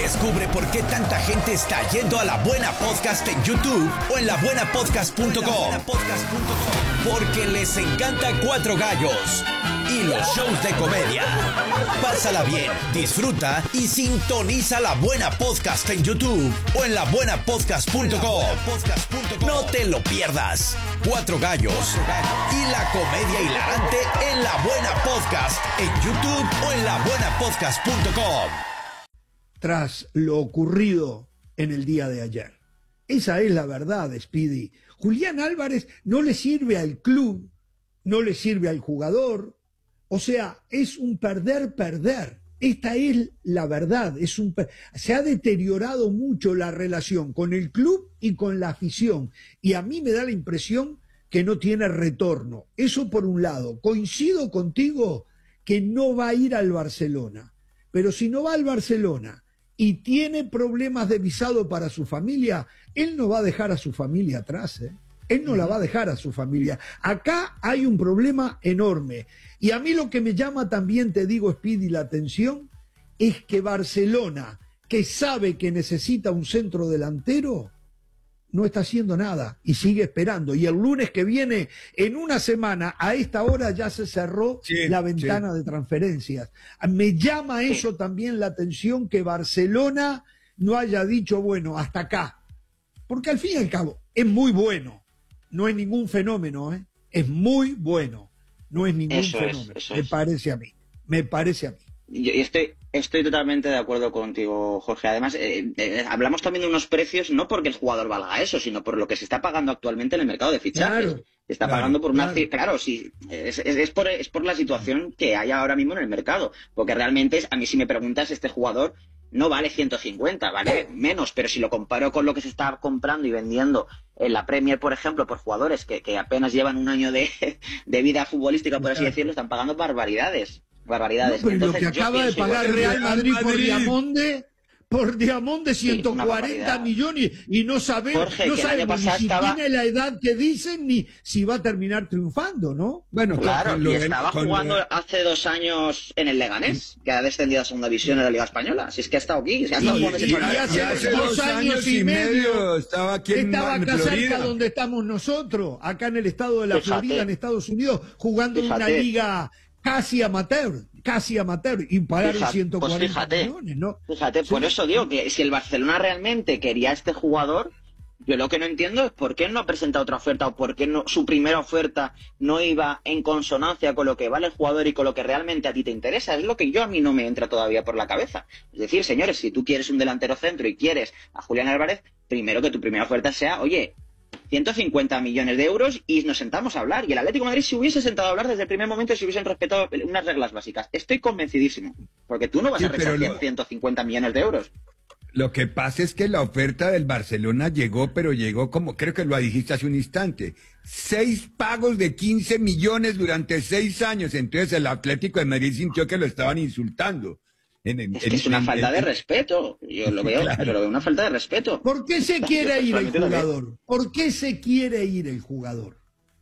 Descubre por qué tanta gente está yendo a La Buena Podcast en YouTube o en labuenapodcast.com. Porque les encanta Cuatro Gallos y los shows de comedia. Pásala bien, disfruta y sintoniza La Buena Podcast en YouTube o en labuenapodcast.com. No te lo pierdas. Cuatro Gallos y la comedia hilarante en La Buena Podcast en YouTube o en labuenapodcast.com. Tras lo ocurrido en el día de ayer. Esa es la verdad, Speedy. Julián Álvarez no le sirve al club, no le sirve al jugador. O sea, es un perder-perder. Esta es la verdad. Se ha deteriorado mucho la relación con el club y con la afición. Y a mí me da la impresión que no tiene retorno. Eso por un lado. Coincido contigo que no va a ir al Barcelona. Pero si no va al Barcelona y tiene problemas de visado para su familia, él no va a dejar a su familia atrás, ¿eh? Él no la va a dejar a su familia. Acá hay un problema enorme. Y a mí lo que me llama también, te digo, Speedy, la atención, es que Barcelona, que sabe que necesita un centro delantero, no está haciendo nada y sigue esperando. Y el lunes que viene, en una semana, a esta hora ya se cerró la ventana de transferencias. Me llama eso también la atención, que Barcelona no haya dicho, bueno, hasta acá. Porque al fin y al cabo, es muy bueno. No es ningún fenómeno, ¿eh? Es muy bueno. No es ningún fenómeno. Me parece a mí. Yo estoy totalmente de acuerdo contigo, Jorge. Además, hablamos también de unos precios, no porque el jugador valga eso, sino por lo que se está pagando actualmente en el mercado de fichajes. Claro, se está pagando por una... Claro, sí, es por la situación que hay ahora mismo en el mercado. Porque realmente, a mí si me preguntas, este jugador no vale 150, vale menos. Pero si lo comparo con lo que se está comprando y vendiendo en la Premier, por ejemplo, por jugadores que apenas llevan un año de vida futbolística, por así decirlo, están pagando barbaridades. No, pero entonces, lo que acaba de pagar Real Madrid por Diamonde 140 millones y no sabemos, Jorge, no sabemos ni si tiene la edad que dicen ni si va a terminar triunfando, ¿no? Bueno, claro, y estaba jugando hace 2 años en el Leganés, que ha descendido a segunda división en la Liga Española. Si es que ha estado aquí, se ha estado jugando hace 2 años y medio estaba aquí acá cerca donde estamos nosotros, acá en el estado de la Florida, en Estados Unidos, jugando en una liga casi amateur, y pagaron 140 millones, ¿no? Fíjate, por eso digo que si el Barcelona realmente quería a este jugador, yo lo que no entiendo es por qué no ha presentado otra oferta o por qué no, su primera oferta no iba en consonancia con lo que vale el jugador y con lo que realmente a ti te interesa. Es lo que a mí no me entra todavía por la cabeza. Es decir, señores, si tú quieres un delantero centro y quieres a Julián Álvarez, primero que tu primera oferta sea, oye, 150 millones de euros y nos sentamos a hablar. Y el Atlético de Madrid se hubiese sentado a hablar desde el primer momento si hubiesen respetado unas reglas básicas. Estoy convencidísimo. Porque tú no vas a rechazar 150 millones de euros. Lo que pasa es que la oferta del Barcelona llegó, pero llegó como, creo que lo dijiste hace un instante, 6 pagos de 15 millones durante 6 años. Entonces el Atlético de Madrid sintió que lo estaban insultando. Es una falta de respeto. Yo lo veo, claro. Yo lo veo una falta de respeto. ¿Por qué se quiere ir el jugador? ¿Por qué se quiere ir el jugador?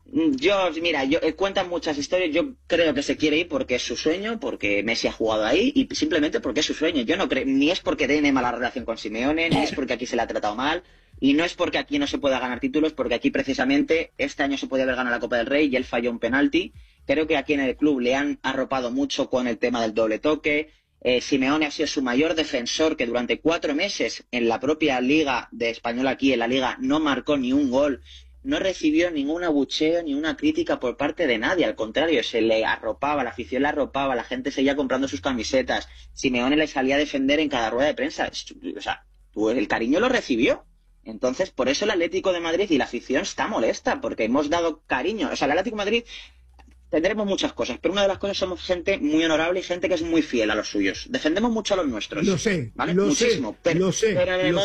Mira, cuentan muchas historias. Yo creo que se quiere ir porque es su sueño, porque Messi ha jugado ahí y simplemente porque es su sueño. Yo no creo, ni es porque tiene mala relación con Simeone, ni es porque aquí se le ha tratado mal, y no es porque aquí no se pueda ganar títulos, porque aquí precisamente este año se podía haber ganado la Copa del Rey y él falló un penalti. Creo que aquí en el club le han arropado mucho con el tema del doble toque. Simeone ha sido su mayor defensor, que durante 4 meses en la propia Liga de Español, aquí en la Liga, no marcó ni un gol, no recibió ningún abucheo ni una crítica por parte de nadie. Al contrario, se le arropaba, la afición le arropaba, la gente seguía comprando sus camisetas, Simeone le salía a defender en cada rueda de prensa. O sea, el cariño lo recibió. Entonces, por eso el Atlético de Madrid y la afición está molesta, porque hemos dado cariño. O sea, el Atlético de Madrid tendremos muchas cosas, pero una de las cosas, somos gente muy honorable y gente que es muy fiel a los suyos. Defendemos mucho a los nuestros. Lo sé, ¿vale? lo muchísimo. sé, Pero en el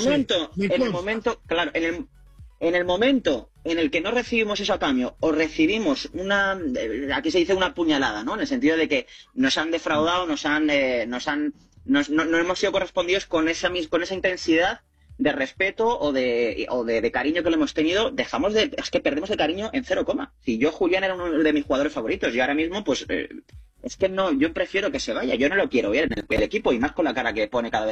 momento en el que no recibimos eso a cambio, o recibimos aquí se dice una puñalada, ¿no? En el sentido de que nos han defraudado, no hemos sido correspondidos con esa intensidad de respeto o de cariño que le hemos tenido, es que perdemos el cariño en 0, si yo, Julián, era uno de mis jugadores favoritos y ahora mismo pues es que no, yo prefiero que se vaya, yo no lo quiero ver en el equipo, y más con la cara que pone cada vez